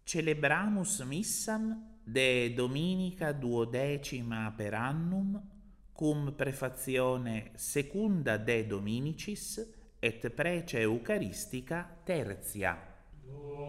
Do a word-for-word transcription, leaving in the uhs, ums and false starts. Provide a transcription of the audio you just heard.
Celebramus missam de dominica duodecima per annum cum prefazione secunda de dominicis et prece eucharistica tertia.